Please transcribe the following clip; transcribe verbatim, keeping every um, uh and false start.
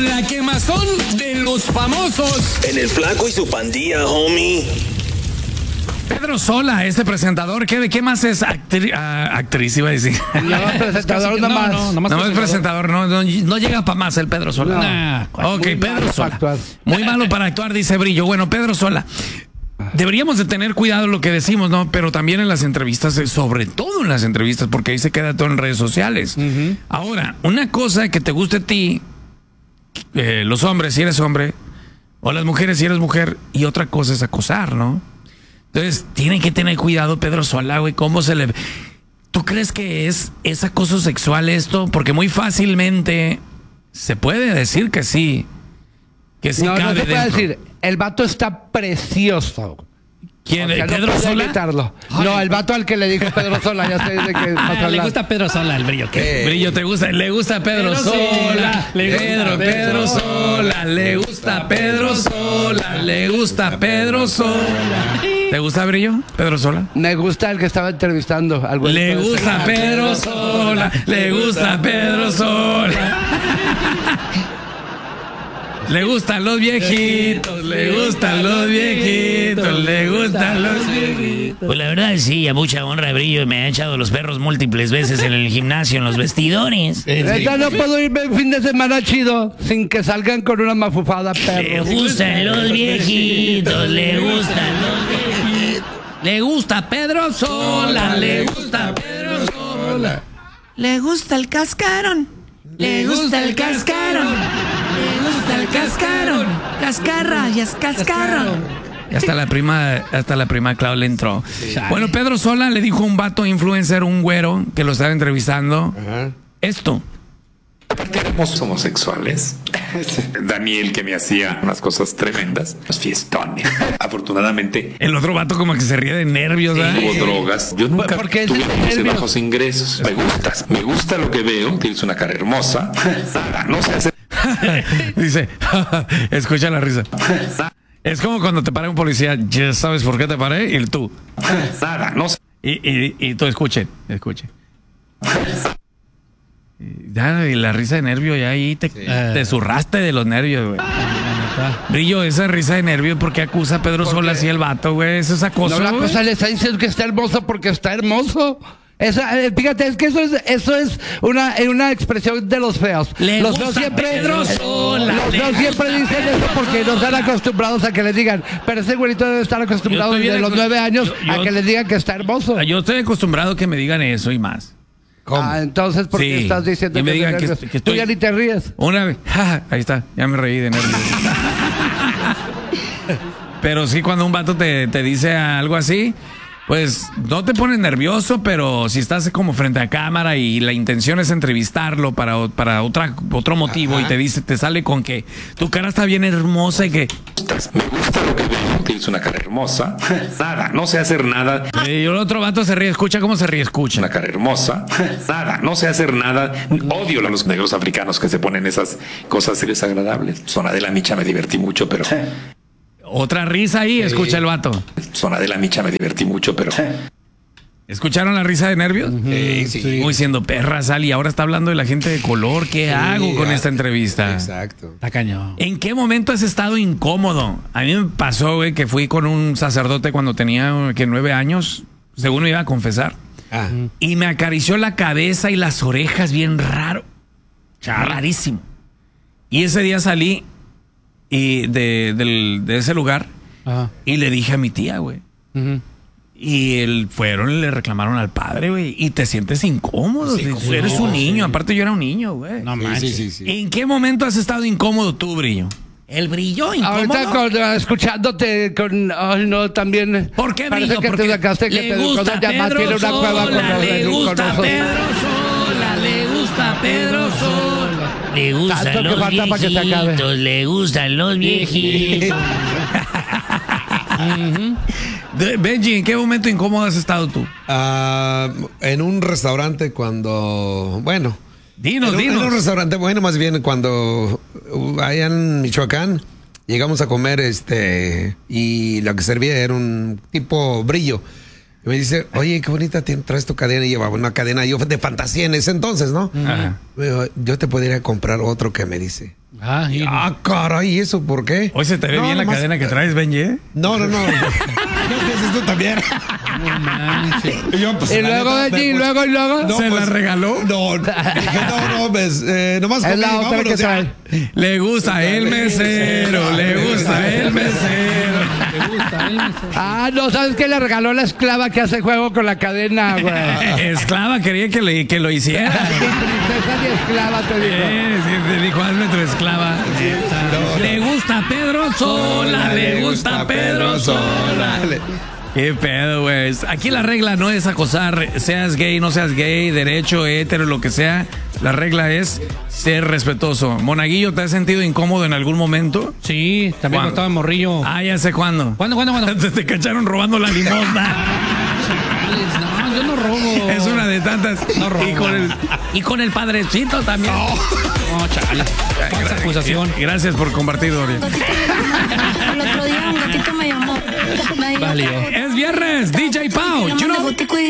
con la quemazón de los famosos. En el Flaco y su pandilla, homie. Pedro Sola, este presentador, ¿qué, ¿qué más es? Actri, uh, actriz, iba a decir. No, presentador no, más. No, no, no, no es presentador, no, no, no llega para más el Pedro Sola. No. Nah, ok, Pedro Sola. Muy malo para actuar, dice Brillo. Bueno, Pedro Sola. Deberíamos de tener cuidado lo que decimos, ¿no? Pero también en las entrevistas, sobre todo en las entrevistas, porque ahí se queda todo en redes sociales. Uh-huh. Ahora, una cosa que te guste a ti, eh, los hombres, si eres hombre, o las mujeres, si eres mujer, y otra cosa es acosar, ¿no? Entonces, tienen que tener cuidado, Pedro Sola, güey, cómo se le... ¿Tú crees que es, es acoso sexual esto? Porque muy fácilmente se puede decir que sí. Que sí no, cabe no se puede dentro. decir, el vato está precioso. ¿Quién? O sea, ¿Pedro no Sola? Evitarlo. No, el vato al que le dijo Pedro Sola, ya sé de qué ah, le gusta Pedro Sola, el Brillo. ¿Qué? Brillo, ¿te gusta? Le gusta Pedro, Pedro Sola. Le gusta Pedro, Pedro Sola. Le gusta Pedro Sola. Le gusta Pedro Sola. ¿Te gusta Brillo? Pedro Sola. Me gusta el que estaba entrevistando. Al le gusta Pedro Sola. Le gusta Pedro Sola. Le gustan los viejitos, le gustan los viejitos, le gustan los viejitos. Pues la verdad sí, a mucha honra de Brillo me ha echado los perros múltiples veces en el gimnasio, en los vestidores. Esta no puedo irme un fin de semana chido sin que salgan con una mafufada, perro. Le gustan los viejitos, le gustan los viejitos. Le gusta Pedro Sola, le gusta Pedro Sola. Le gusta el cascarón, le gusta el cascarón. Me gusta el cascarón, cascarrayas, cascarón. Y hasta la prima, hasta la prima Clau le entró. Sí. Bueno, Pedro Sola le dijo a un vato influencer, un güero, que lo estaba entrevistando, uh-huh. esto. Éramos homosexuales. Daniel, que me hacía unas cosas tremendas, los fiestones. Afortunadamente, el otro vato como que se ríe de nervios, ¿eh? Tuvo drogas. Yo nunca tuve de bajos ingresos. Me gustas, me gusta lo que veo. Tienes una cara hermosa. No sé hacer. Dice, escucha la risa. Es como cuando te para un policía, ¿ya sabes por qué te paré? Y tú. Nada, no sé. Y, y, y tú escuchen, escuchen. Ya, y la risa de nervio, ya ahí te, sí. te zurraste de los nervios, güey. Brillo, esa risa de nervio, ¿por qué acusa a Pedro Sola así el vato, güey? Eso es acoso. No, la cosa le está diciendo que está hermoso porque está hermoso. Esa, fíjate, es que eso es, eso es una, una expresión de los feos. Le los feos siempre, Pedro Sola, los feos siempre dicen eso porque no están acostumbrados a que les digan. Pero ese güerito debe estar acostumbrado desde los nueve años yo, yo, a que les digan que está hermoso. Yo estoy acostumbrado a que me digan eso y más. ¿Cómo? Ah, entonces, ¿por qué sí. estás diciendo y me que, digan que, que estoy... Tú ya ni te ríes. Una vez, ja, ahí está, ya me reí de nervios. Pero sí, cuando un vato te, te dice algo así, pues no te pones nervioso, pero si estás como frente a cámara y la intención es entrevistarlo para, para otra, otro motivo, ajá, y te dice, te sale con que tu cara está bien hermosa y que... Me gusta lo que veo, tienes una cara hermosa. Nada, no sé hacer nada. Y el otro vato se ríe, escucha cómo se ríe, escucha. Una cara hermosa. Nada, no sé hacer nada. Odio a los negros africanos que se ponen esas cosas desagradables. Zona de la Micha me divertí mucho, pero... Otra risa ahí, sí. Escucha el vato. Zona de la Micha me divertí mucho, pero... ¿Escucharon la risa de nervios? Uh-huh. Sí, sí. Muy siendo perra, Sal, y ahora está hablando de la gente de color. ¿Qué sí, hago con esta entrevista? Exacto. Está cañón. ¿En qué momento has estado incómodo? A mí me pasó, güey, que fui con un sacerdote cuando tenía que nueve años, según me iba a confesar. Ah. Y me acarició la cabeza y las orejas bien raro. Char. Rarísimo. Y ese día salí y de, de, de ese lugar, ajá, y le dije a mi tía, güey. Uh-huh. Y él, fueron y le reclamaron al padre, güey. Y te sientes incómodo. Sí, tú eres no, un niño. Sí. Aparte, yo era un niño, güey. No manches. Sí, sí, sí, sí. ¿En qué momento has estado incómodo tú, Brillo? El Brillo incómodo. Ahorita con, uh, escuchándote con... Ay, no, también... ¿Por qué, Parece Brillo? que Porque te sacaste que te gusta Pedro tiene una cueva con los, le gusta con Pedro Sola, le gusta Pedro Sola. Le gustan los viejitos, le gustan los viejitos. uh-huh. Benji, ¿en qué momento incómodo has estado tú? Uh, en un restaurante cuando... Bueno... Dinos, en, dinos. En un restaurante, bueno, más bien cuando allá en Michoacán llegamos a comer este y lo que servía era un tipo Brillo. Y me dice, oye, qué bonita traes tu cadena. Y llevaba una cadena yo de fantasía en ese entonces, ¿no? Ajá. Yo te podría comprar otro, que me dice. Ah, y- Ah, caray, ¿eso por qué? Hoy se te ve No, bien la nomás- cadena que traes, Benji, ¿eh? No, no, no. No pienses tú también. no manches. Yo, pues, Y la luego, neta, Benji, y pues, luego, y luego. no, ¿Se pues, la regaló? No, dije, no, no, pues, eh, nomás Es comí, la otra vámonos que ya. trae. Le gusta el mesero, le gusta el mesero. Me gusta, ¿eh? Ah, no, ¿sabes qué? Le regaló la esclava que hace juego con la cadena, güey. Esclava quería que, le, que lo hiciera. Princesa y esclava, te digo. Eh, sí, te dijo, hazme tu esclava. Le gusta Pedro Sola, le gusta Pedro Sola. Qué pedo, güey. Aquí la regla no es acosar, seas gay, no seas gay, derecho, hétero, lo que sea. La regla es ser respetuoso. Monaguillo, ¿te has sentido incómodo en algún momento? Sí, también ¿Cuándo? estaba morrillo. Ah, ya sé cuándo. ¿Cuándo, cuándo, cuándo? Te, te cacharon robando la limosna. No, yo no robo. Es una de tantas. No robo. Y con el, y con el padrecito también. No, chale. Falsa acusación. Gracias por compartir, Dorian. El otro día un gatito me llamó. Me dijo, Valió. Es viernes, D J Pau. "Llama You de know? Gotico y